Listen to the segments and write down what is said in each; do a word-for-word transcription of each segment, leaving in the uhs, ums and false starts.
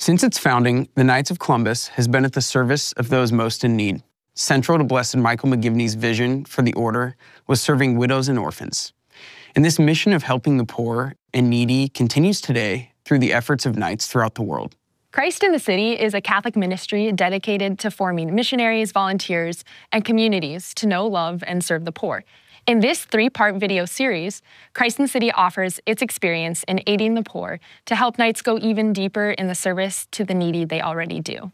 Since its founding, the Knights of Columbus has been at the service of those most in need. Central to Blessed Michael McGivney's vision for the order was serving widows and orphans. And this mission of helping the poor and needy continues today through the efforts of Knights throughout the world. Christ in the City is a Catholic ministry dedicated to forming missionaries, volunteers, and communities to know, love, and serve the poor. In this three-part video series, Christ in the City offers its experience in aiding the poor to help Knights go even deeper in the service to the needy they already do.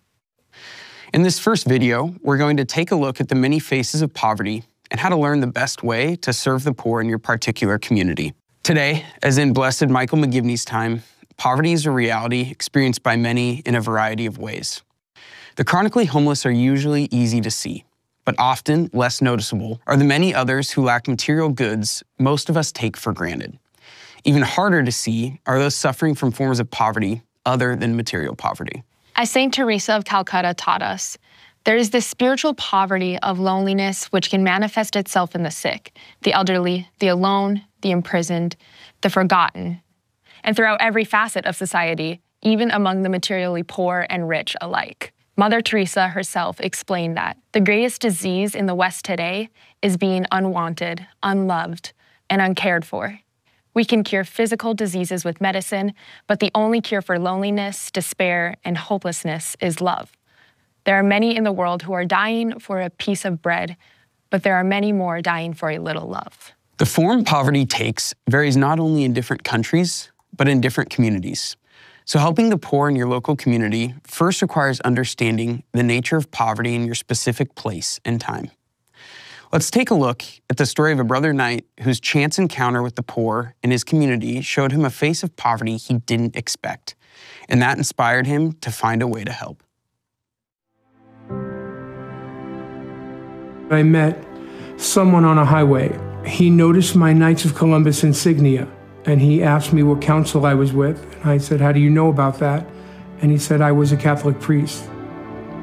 In this first video, we're going to take a look at the many faces of poverty and how to learn the best way to serve the poor in your particular community. Today, as in Blessed Michael McGivney's time, poverty is a reality experienced by many in a variety of ways. The chronically homeless are usually easy to see, but often less noticeable are the many others who lack material goods most of us take for granted. Even harder to see are those suffering from forms of poverty other than material poverty. As Saint Teresa of Calcutta taught us, there is this spiritual poverty of loneliness which can manifest itself in the sick, the elderly, the alone, the imprisoned, the forgotten, and throughout every facet of society, even among the materially poor and rich alike. Mother Teresa herself explained that the greatest disease in the West today is being unwanted, unloved, and uncared for. We can cure physical diseases with medicine, but the only cure for loneliness, despair, and hopelessness is love. There are many in the world who are dying for a piece of bread, but there are many more dying for a little love. The form poverty takes varies not only in different countries, but in different communities. So helping the poor in your local community first requires understanding the nature of poverty in your specific place and time. Let's take a look at the story of a brother Knight whose chance encounter with the poor in his community showed him a face of poverty he didn't expect, and that inspired him to find a way to help. I met someone on a highway. He noticed my Knights of Columbus insignia, and he asked me what council I was with. And I said, "How do you know about that?" And he said, "I was a Catholic priest."